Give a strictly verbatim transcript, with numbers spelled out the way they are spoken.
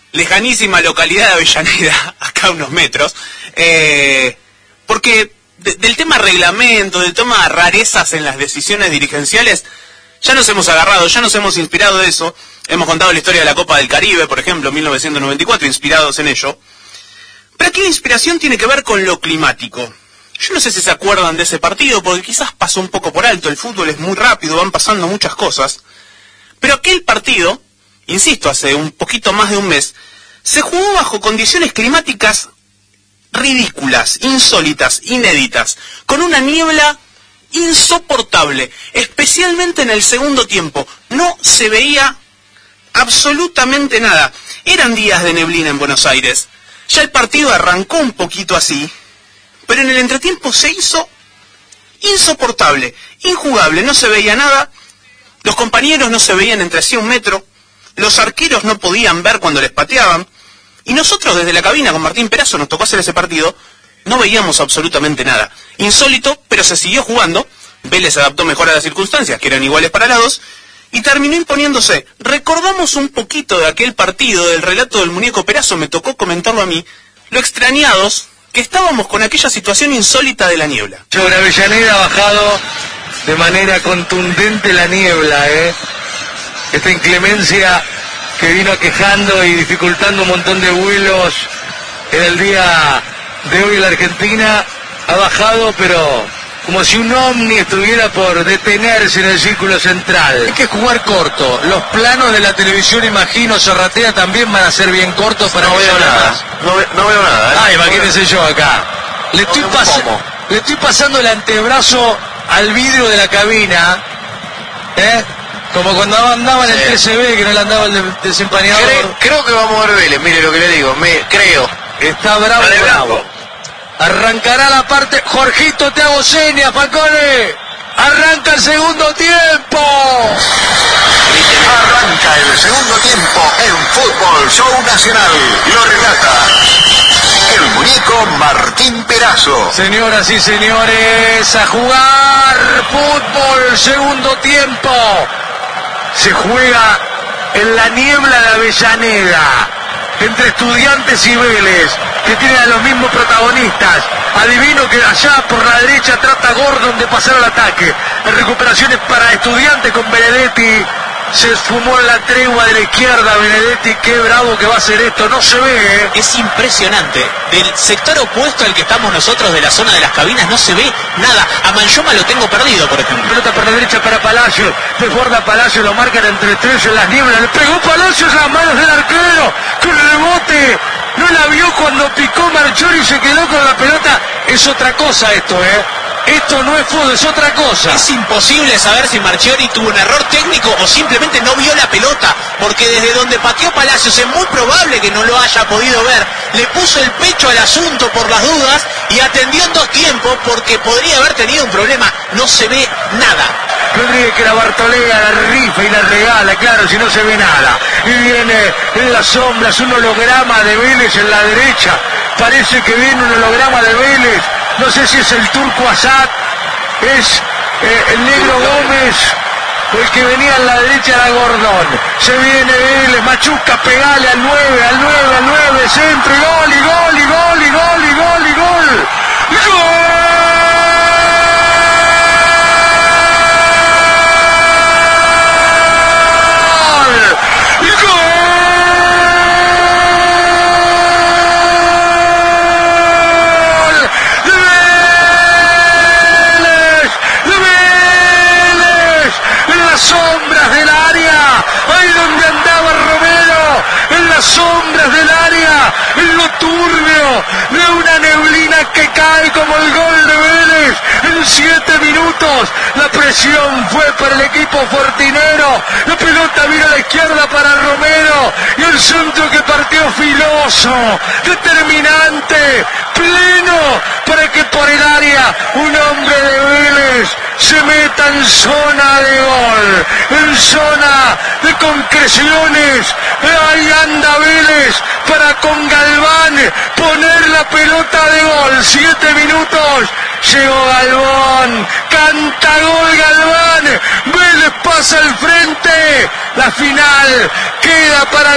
lejanísima localidad de Avellaneda, acá a unos metros, eh, porque de, del tema reglamento, del tema rarezas en las decisiones dirigenciales, ya nos hemos agarrado, ya nos hemos inspirado de eso. Hemos contado la historia de la Copa del Caribe, por ejemplo, mil novecientos noventa y cuatro, inspirados en ello. Pero aquí la inspiración tiene que ver con lo climático. Yo no sé si se acuerdan de ese partido, porque quizás pasó un poco por alto, el fútbol es muy rápido, van pasando muchas cosas. Pero aquel partido, insisto, hace un poquito más de un mes, se jugó bajo condiciones climáticas ridículas, insólitas, inéditas, con una niebla insoportable, especialmente en el segundo tiempo. No se veía absolutamente nada. Eran días de neblina en Buenos Aires. Ya el partido arrancó un poquito así, pero en el entretiempo se hizo insoportable, injugable, no se veía nada, los compañeros no se veían entre sí un metro, los arqueros no podían ver cuando les pateaban, y nosotros desde la cabina con Martín Perazo nos tocó hacer ese partido, no veíamos absolutamente nada. Insólito, pero se siguió jugando, Vélez se adaptó mejor a las circunstancias, que eran iguales para las dos, y terminó imponiéndose. Recordamos un poquito de aquel partido, del relato del muñeco Perazo, me tocó comentarlo a mí, lo extrañados que estábamos con aquella situación insólita de la niebla. Sobre Avellaneda ha bajado de manera contundente la niebla, ¿eh? Esta inclemencia que vino aquejando y dificultando un montón de vuelos en el día de hoy en la Argentina, ha bajado, pero como si un ovni estuviera por detenerse en el círculo central. Hay que jugar corto. Los planos de la televisión, imagino, Sorratea, también van a ser bien cortos para no que veo haya nada. más. No, ve, no veo nada. ¿eh? Ah, imagínense yo acá. Le estoy, no pas le estoy pasando el antebrazo al vidrio de la cabina, ¿eh? Como cuando andaba en el T C B, que no le andaba el de desempañador. Creo, creo que va a mover Vélez, mire lo que le digo, me creo. Está bravo, Dale, bravo. bravo. Arrancará la parte... Jorgito, te hago señas, Falcone. Arranca el segundo tiempo. Arranca el segundo tiempo en Fútbol Show Nacional. Lo relata el muñeco Martín Perazo. Señoras y señores, a jugar fútbol, segundo tiempo. Se juega en la niebla de Avellaneda, entre Estudiantes y Vélez, que tienen a los mismos protagonistas. Adivino que allá por la derecha trata Gordon de pasar al ataque. En recuperaciones para Estudiantes con Benedetti. Se esfumó en la tregua de la izquierda Benedetti. Qué bravo que va a ser esto, no se ve, ¿eh? Es impresionante. Del sector opuesto al que estamos nosotros, de la zona de las cabinas, no se ve nada. A Manchoma lo tengo perdido, por ejemplo. Pelota por la derecha para Palacio. Desborda Palacio, lo marcan entre tres en las nieblas. Le pegó Palacio en las manos del arquero. Con el rebote. No la vio cuando picó Marchiori y se quedó con la pelota. Es otra cosa esto, ¿eh? Esto no es fútbol, es otra cosa. Es imposible saber si Marchiori tuvo un error técnico o simplemente no vio la pelota, porque desde donde pateó Palacios es muy probable que no lo haya podido ver. Le puso el pecho al asunto por las dudas y atendió en dos tiempos porque podría haber tenido un problema. No se ve nada. Rodríguez que la Bartolea, la rifa y la regala, claro, si no se ve nada. Y viene en las sombras un holograma de Vélez en la derecha. Parece que viene un holograma de Vélez. No sé si es el turco Asad, es eh, el negro Gómez, el que venía a la derecha era Gordón. Se viene Vélez, Machuca, pegale al nueve, al nueve, al nueve, centro, y gol, y gol, y gol, y gol, y gol, y gol. ¡Y gol! Sombras del área, ahí donde andaba Romero, en las sombras del área, en lo turbio de una neblina que cae como el gol de Vélez en siete minutos. La presión fue para el equipo fortinero, la pelota vino a la izquierda para Romero y el centro que partió filoso, determinante, pleno, para que por el área un hombre de Vélez se meta en zona de gol, en zona de concreciones. Ahí anda Vélez para con Galván poner la pelota de gol. Siete minutos, llegó Galván, canta gol Galván, Vélez pasa al frente, la final queda para